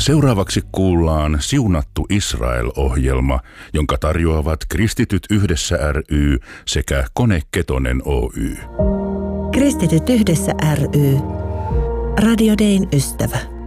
Seuraavaksi kuullaan Siunattu Israel-ohjelma, jonka tarjoavat Kristityt Yhdessä ry sekä Kone Ketonen Oy. Kristityt Yhdessä ry. Radio Dayn ystävä.